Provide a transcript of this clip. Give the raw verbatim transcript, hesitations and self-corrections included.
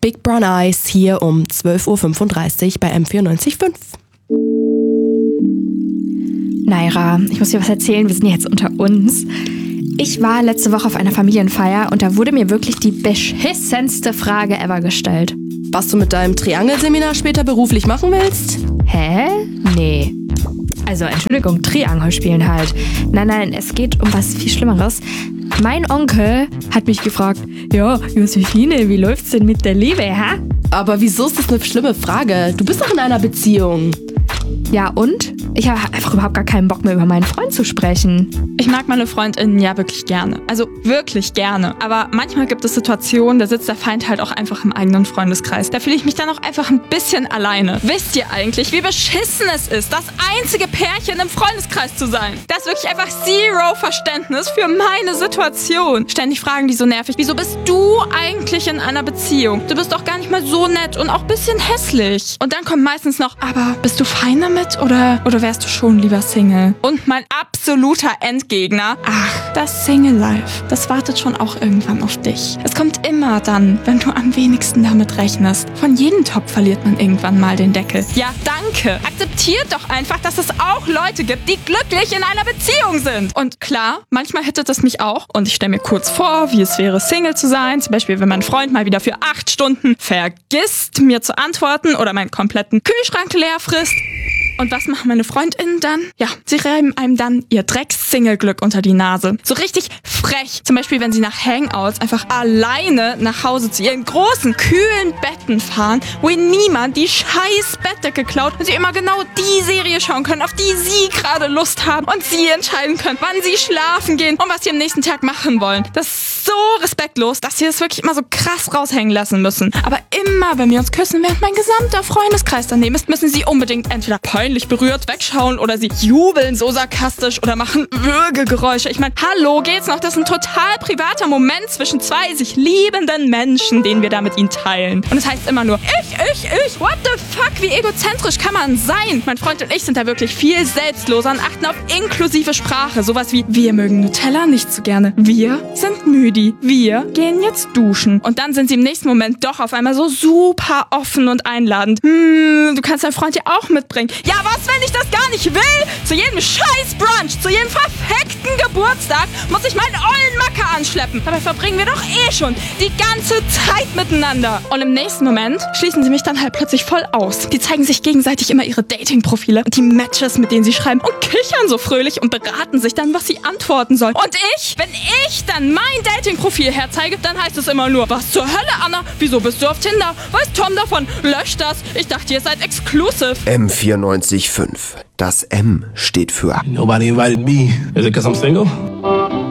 Big Brown Eyes hier um zwölf Uhr fünfunddreißig bei M vierundneunzig Komma fünf. Naira, ich muss dir was erzählen, wir sind jetzt unter uns. Ich war letzte Woche auf einer Familienfeier und da wurde mir wirklich die beschissenste Frage ever gestellt. Was du mit deinem Triangelseminar später beruflich machen willst? Hä? Nee. Also, Entschuldigung, Triangel spielen halt. Nein, nein, es geht um was viel Schlimmeres. Mein Onkel hat mich gefragt, ja, Josephine, wie läuft's denn mit der Liebe, hä? Aber wieso ist das eine schlimme Frage? Du bist doch in einer Beziehung. Ja, und? Ich habe einfach überhaupt gar keinen Bock mehr über meinen Freund zu sprechen. Ich mag meine FreundInnen ja wirklich gerne. Also wirklich gerne. Aber manchmal gibt es Situationen, da sitzt der Feind halt auch einfach im eigenen Freundeskreis. Da fühle ich mich dann auch einfach ein bisschen alleine. Wisst ihr eigentlich, wie beschissen es ist, das einzige Pärchen im Freundeskreis zu sein? Da ist wirklich einfach zero Verständnis für meine Situation. Ständig fragen die so nervig, wieso bist du eigentlich in einer Beziehung? Du bist doch gar nicht mal so nett und auch ein bisschen hässlich. Und dann kommt meistens noch, aber bist du fein damit oder, oder wärst du schon lieber Single? Und mein absoluter Endgegner, ach, das Single-Life, das wartet schon auch irgendwann auf dich. Es kommt immer dann, wenn du am wenigsten damit rechnest. Von jedem Topf verliert man irgendwann mal den Deckel. Ja, danke. Akzeptiert doch einfach, dass es auch Leute gibt, die glücklich in einer Beziehung sind. Und klar, manchmal hittet es mich auch. Und ich stelle mir kurz vor, wie es wäre, Single zu sein. Zum Beispiel, wenn mein Freund mal wieder für acht Stunden vergisst, mir zu antworten oder meinen kompletten Kühlschrank leer frisst. Und was machen meine FreundInnen dann? Ja, sie reiben einem dann ihr Drecks-Single-Glück unter die Nase. So richtig frech. Zum Beispiel, wenn sie nach Hangouts einfach alleine nach Hause zu ihren großen, kühlen Betten fahren, wo ihnen niemand die scheiß Bettdecke klaut und sie immer genau die Serie schauen können, auf die sie gerade Lust haben und sie entscheiden können, wann sie schlafen gehen und was sie am nächsten Tag machen wollen. Das ist so respektlos, dass sie das wirklich immer so krass raushängen lassen müssen. Aber immer, wenn wir uns küssen, während mein gesamter Freundeskreis daneben ist, müssen sie unbedingt entweder peinlich berührt wegschauen oder sie jubeln so sarkastisch oder machen Würgegeräusche. Ich meine, hallo, geht's noch? Das ist ein total privater Moment zwischen zwei sich liebenden Menschen, den wir da mit ihnen teilen. Und es heißt immer nur, ich, ich, ich, what the fuck, wie egozentrisch kann man sein? Mein Freund und ich sind da wirklich viel selbstloser und achten auf inklusive Sprache. Sowas wie, wir mögen Nutella nicht so gerne. Wir sind müde. Wir gehen jetzt duschen. Und dann sind sie im nächsten Moment doch auf einmal so super offen und einladend. Hm, du kannst deinen Freund ja auch mitbringen. Ja, was, wenn ich das gar nicht will? Zu jedem scheiß Brunch, zu jedem verfickten Geburtstag muss ich meinen ollen Macker anschleppen. Dabei verbringen wir doch eh schon die ganze Zeit miteinander. Und im nächsten Moment schließen sie mich dann halt plötzlich voll aus. Die zeigen sich gegenseitig immer ihre Dating-Profile und die Matches, mit denen sie schreiben und kichern so fröhlich und beraten sich dann, was sie antworten sollen. Und ich, wenn ich dann mein Dating-Profil herzeige, dann heißt es immer nur, was zur Hölle, Anna? Wieso bist du auf Tinder? Weiß Tom davon? Lösch das. Ich dachte, ihr seid exclusive. M vierundneunzig Komma fünf. Das M steht für Nobody invited me. Is it because I'm single?